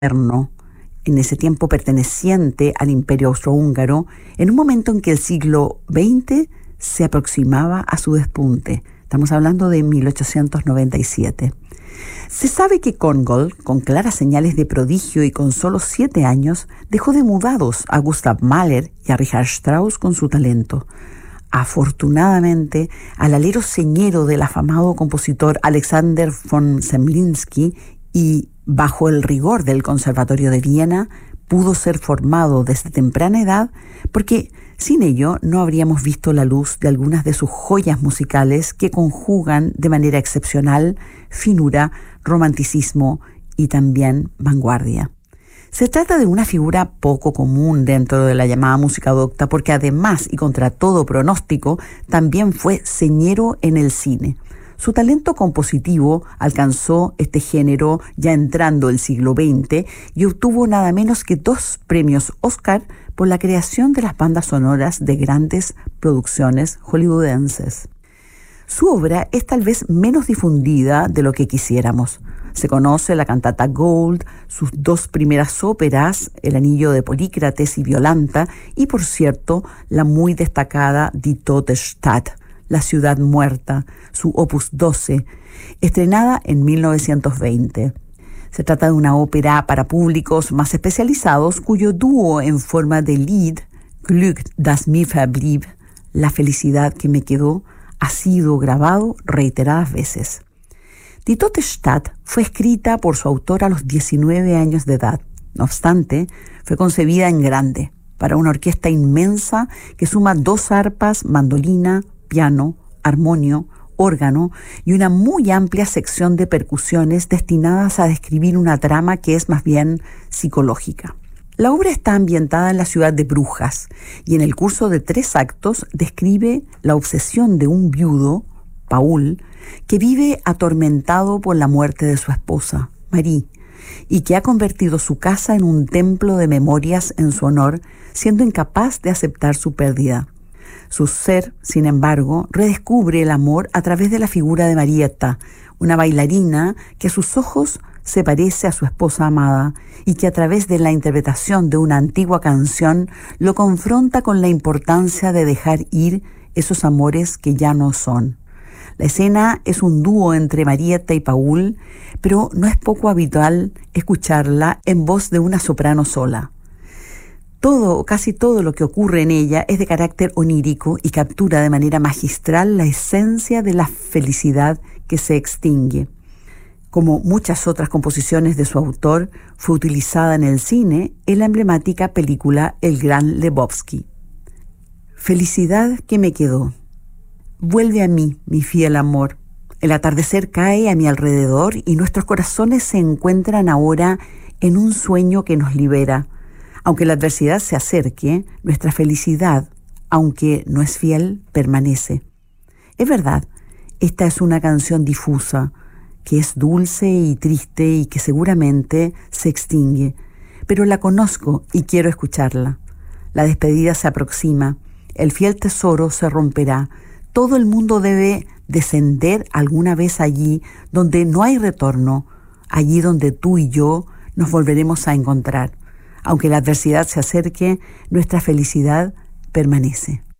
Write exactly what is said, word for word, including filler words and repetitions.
moderno, en ese tiempo perteneciente al Imperio Austrohúngaro, en un momento en que el siglo veinte se aproximaba a su despunte. Estamos hablando de mil ochocientos noventa y siete. Se sabe que Kongol, con claras señales de prodigio y con solo siete años, dejó de mudados a Gustav Mahler y a Richard Strauss con su talento. Afortunadamente, al alero señero del afamado compositor Alexander von Zemlinsky y bajo el rigor del Conservatorio de Viena, pudo ser formado desde temprana edad, porque sin ello no habríamos visto la luz de algunas de sus joyas musicales que conjugan de manera excepcional finura, romanticismo y también vanguardia. Se trata de una figura poco común dentro de la llamada música docta, porque además y contra todo pronóstico, también fue señero en el cine. Su talento compositivo alcanzó este género ya entrando el siglo veinte y obtuvo nada menos que dos premios Oscar por la creación de las bandas sonoras de grandes producciones hollywoodenses. Su obra es tal vez menos difundida de lo que quisiéramos. Se conoce la cantata Gold, sus dos primeras óperas, El anillo de Polícrates y Violanta, y por cierto, la muy destacada Die Tote Stadt, La ciudad muerta, su opus doce, estrenada en mil novecientos veinte. Se trata de una ópera para públicos más especializados cuyo dúo en forma de Lied, Glück das mir verblieb, La felicidad que me quedó, ha sido grabado reiteradas veces. Die Tote Stadt fue escrita por su autor a los diecinueve años de edad. No obstante, fue concebida en grande, para una orquesta inmensa que suma dos arpas, mandolina, piano, armonio, órgano y una muy amplia sección de percusiones destinadas a describir una trama que es más bien psicológica. La obra está ambientada en la ciudad de Brujas y en el curso de tres actos describe la obsesión de un viudo, Paul, que vive atormentado por la muerte de su esposa, Marie, y que ha convertido su casa en un templo de memorias en su honor, siendo incapaz de aceptar su pérdida. Su ser, sin embargo, redescubre el amor a través de la figura de Marietta, una bailarina que a sus ojos se parece a su esposa amada y que a través de la interpretación de una antigua canción lo confronta con la importancia de dejar ir esos amores que ya no son. La escena es un dúo entre Marietta y Paul, pero no es poco habitual escucharla en voz de una soprano sola. Todo o casi todo lo que ocurre en ella es de carácter onírico y captura de manera magistral la esencia de la felicidad que se extingue. Como muchas otras composiciones de su autor, fue utilizada en el cine en la emblemática película El Gran Lebowski. Felicidad que me quedó. Vuelve a mí, mi fiel amor. El atardecer cae a mi alrededor y nuestros corazones se encuentran ahora en un sueño que nos libera. Aunque la adversidad se acerque, nuestra felicidad, aunque no es fiel, permanece. Es verdad, esta es una canción difusa, que es dulce y triste y que seguramente se extingue, pero la conozco y quiero escucharla. La despedida se aproxima, el fiel tesoro se romperá, todo el mundo debe descender alguna vez allí donde no hay retorno, allí donde tú y yo nos volveremos a encontrar. Aunque la adversidad se acerque, nuestra felicidad permanece.